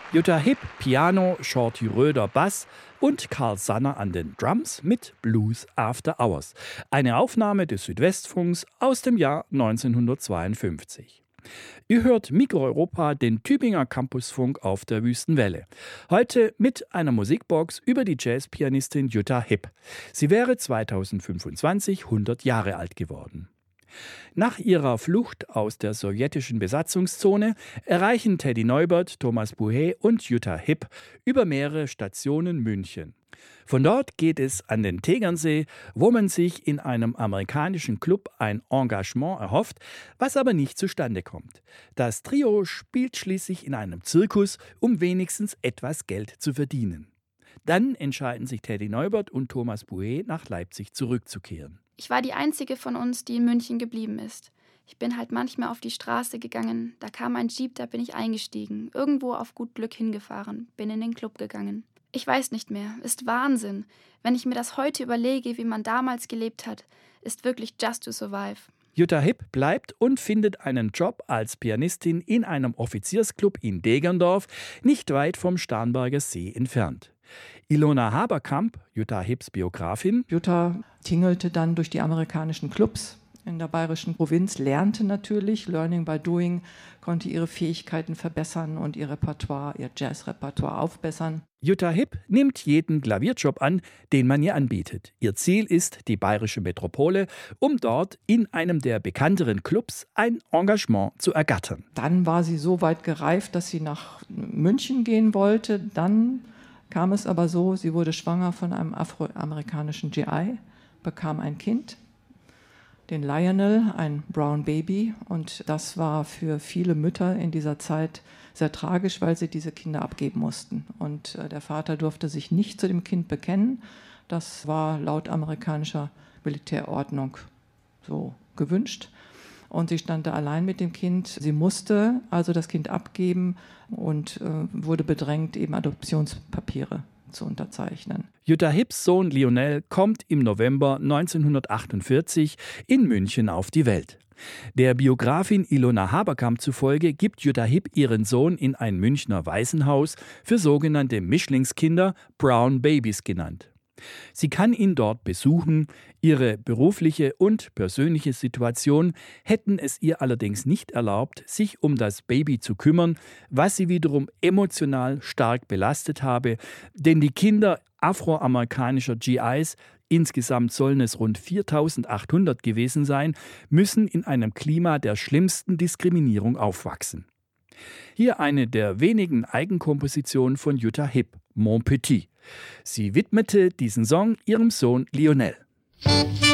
Jutta Hipp Piano, Shorty Röder Bass und Karl Sanner an den Drums mit Blues After Hours. Eine Aufnahme des Südwestfunks aus dem Jahr 1952. Ihr hört Mikroeuropa, den Tübinger Campusfunk auf der Wüstenwelle. Heute mit einer Musikbox über die Jazzpianistin Jutta Hipp. Sie wäre 2025 100 Jahre alt geworden. Nach ihrer Flucht aus der sowjetischen Besatzungszone erreichen Teddy Neubert, Thomas Buhey und Jutta Hipp über mehrere Stationen München. Von dort geht es an den Tegernsee, wo man sich in einem amerikanischen Club ein Engagement erhofft, was aber nicht zustande kommt. Das Trio spielt schließlich in einem Zirkus, um wenigstens etwas Geld zu verdienen. Dann entscheiden sich Teddy Neubert und Thomas Buhey, nach Leipzig zurückzukehren. Ich war die einzige von uns, die in München geblieben ist. Ich bin halt manchmal auf die Straße gegangen, da kam ein Jeep, da bin ich eingestiegen, irgendwo auf gut Glück hingefahren, bin in den Club gegangen. Ich weiß nicht mehr, ist Wahnsinn. Wenn ich mir das heute überlege, wie man damals gelebt hat, ist wirklich just to survive. Jutta Hipp bleibt und findet einen Job als Pianistin in einem Offiziersclub in Degerndorf, nicht weit vom Starnberger See entfernt. Ilona Haberkamp, Jutta Hipps Biografin. Jutta tingelte dann durch die amerikanischen Clubs in der bayerischen Provinz, lernte natürlich, Learning by Doing, konnte ihre Fähigkeiten verbessern und ihr Jazzrepertoire aufbessern. Jutta Hipp nimmt jeden Klavierjob an, den man ihr anbietet. Ihr Ziel ist die bayerische Metropole, um dort in einem der bekannteren Clubs ein Engagement zu ergattern. Dann war sie so weit gereift, dass sie nach München gehen wollte. Dann kam es aber so, sie wurde schwanger von einem afroamerikanischen GI, bekam ein Kind, den Lionel, ein Brown Baby. Und das war für viele Mütter in dieser Zeit sehr tragisch, weil sie diese Kinder abgeben mussten. Und der Vater durfte sich nicht zu dem Kind bekennen. Das war laut amerikanischer Militärordnung so gewünscht. Und sie stand da allein mit dem Kind. Sie musste also das Kind abgeben und wurde bedrängt, eben Adoptionspapiere zu unterzeichnen. Jutta Hipps Sohn Lionel kommt im November 1948 in München auf die Welt. Der Biografin Ilona Haberkamp zufolge gibt Jutta Hipp ihren Sohn in ein Münchner Waisenhaus für sogenannte Mischlingskinder, Brown Babies genannt. Sie kann ihn dort besuchen, ihre berufliche und persönliche Situation hätten es ihr allerdings nicht erlaubt, sich um das Baby zu kümmern, was sie wiederum emotional stark belastet habe, denn die Kinder afroamerikanischer GIs, insgesamt sollen es rund 4.800 gewesen sein, müssen in einem Klima der schlimmsten Diskriminierung aufwachsen. Hier eine der wenigen Eigenkompositionen von Jutta Hipp, Mon Petit. Sie widmete diesen Song ihrem Sohn Lionel.